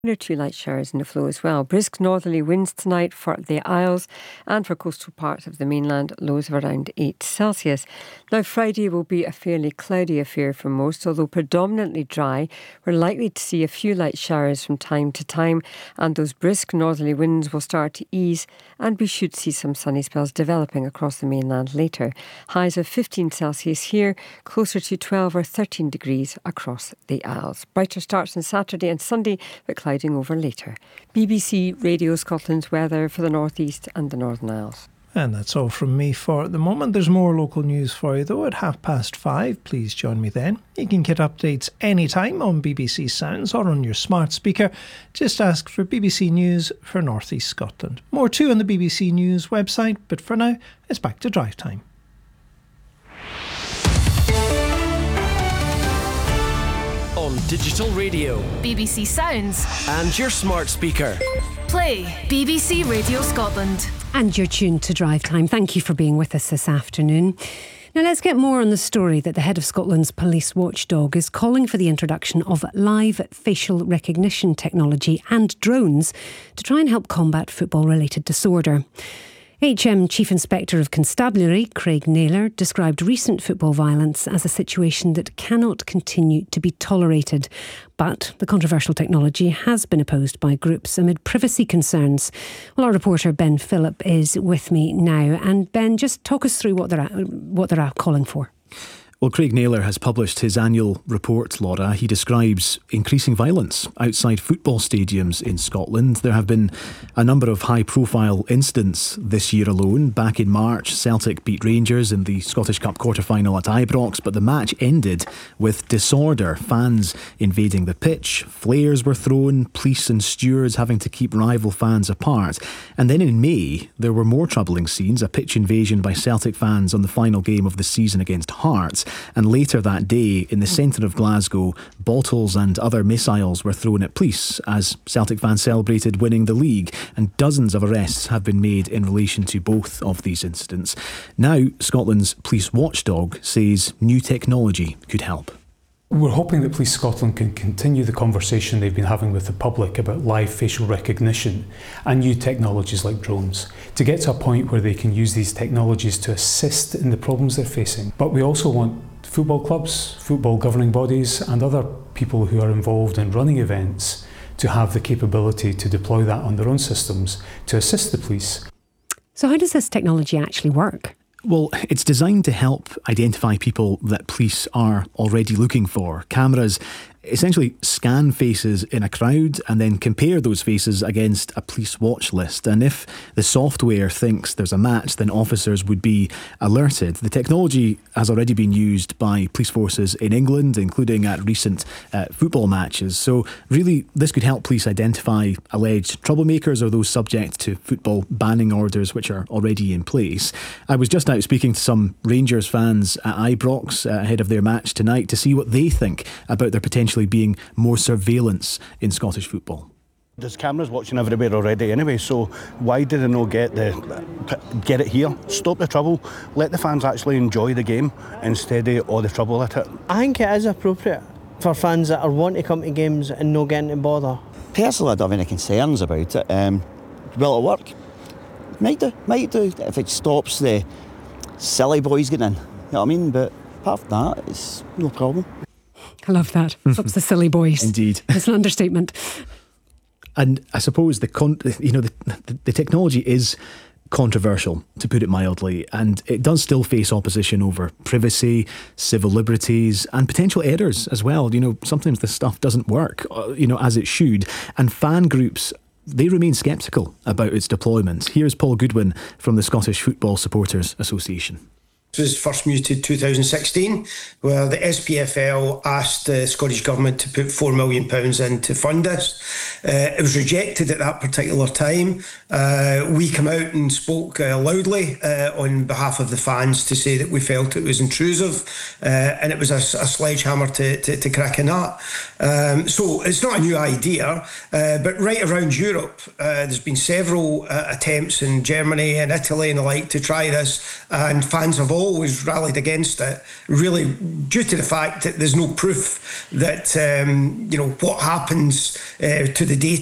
One or two light showers in the flow as well. Brisk northerly winds tonight for the Isles and for coastal parts of the mainland, lows of around 8 Celsius. Now Friday will be a fairly cloudy affair for most, although predominantly dry. We're likely to see a few light showers from time to time, and those brisk northerly winds will start to ease, and we should see some sunny spells developing across the mainland later. Highs of 15 Celsius here, closer to 12 or 13 degrees across the Isles. Brighter starts on Saturday and Sunday, but clouding over later. BBC Radio Scotland's weather for the North East and the Northern Isles. And that's all from me for the moment. There's more local news for you though at 5:30. Please join me then. You can get updates anytime on BBC Sounds or on your smart speaker. Just ask for BBC News for North East Scotland. More too on the BBC News website, but for now, it's back to drive time. On digital radio, BBC Sounds, and your smart speaker. Play BBC Radio Scotland. And you're tuned to Drive Time. Thank you for being with us this afternoon. Now let's get more on the story that the head of Scotland's police watchdog is calling for the introduction of live facial recognition technology and drones to try and help combat football-related disorder. HM Chief Inspector of Constabulary, Craig Naylor, described recent football violence as a situation that cannot continue to be tolerated. But the controversial technology has been opposed by groups amid privacy concerns. Well, our reporter Ben Phillip is with me now. And Ben, just talk us through what they're calling for. Well, Craig Naylor has published his annual report, Laura. He describes increasing violence outside football stadiums in Scotland. There have been a number of high-profile incidents this year alone. Back in March, Celtic beat Rangers in the Scottish Cup quarter-final at Ibrox, but the match ended with disorder, fans invading the pitch, flares were thrown, police and stewards having to keep rival fans apart. And then in May, there were more troubling scenes, a pitch invasion by Celtic fans on the final game of the season against Hearts. And later that day, in the centre of Glasgow, bottles and other missiles were thrown at police as Celtic fans celebrated winning the league, and dozens of arrests have been made in relation to both of these incidents. Now, Scotland's police watchdog says new technology could help. We're hoping that Police Scotland can continue the conversation they've been having with the public about live facial recognition and new technologies like drones to get to a point where they can use these technologies to assist in the problems they're facing. But we also want football clubs, football governing bodies and other people who are involved in running events to have the capability to deploy that on their own systems to assist the police. So how does this technology actually work? Well, it's designed to help identify people that police are already looking for. Cameras essentially scan faces in a crowd and then compare those faces against a police watch list. And if the software thinks there's a match, then officers would be alerted. The technology has already been used by police forces in England, including at recent football matches. So really, this could help police identify alleged troublemakers or those subject to football banning orders, which are already in place. I was just out speaking to some Rangers fans at Ibrox ahead of their match tonight to see what they think about their potentially being more surveillance in Scottish football. There's cameras watching everywhere already anyway, so why did they not get it here? Stop the trouble, let the fans actually enjoy the game instead of all the trouble at it. I think it is appropriate for fans that are wanting to come to games and not getting to bother. Personally, I don't have any concerns about it. Will it work? Might do. If it stops the silly boys getting in, you know what I mean? But apart from that, it's no problem. I love that. Stops the silly boys. Indeed. It's an understatement. And I suppose the technology is controversial, to put it mildly, and it does still face opposition over privacy, civil liberties, and potential errors as well. Sometimes this stuff doesn't work, as it should. And fan groups, they remain sceptical about its deployment. Here's Paul Goodwin from the Scottish Football Supporters Association. This was first muted 2016, where the SPFL asked the Scottish Government to put £4 million in to fund this. It was rejected at that particular time. We came out and spoke loudly on behalf of the fans to say that we felt it was intrusive, and it was a sledgehammer to cracking that. So it's not a new idea, but right around Europe, there's been several attempts in Germany and Italy and the like to try this, and fans have always rallied against it, really due to the fact that there's no proof that what happens to the data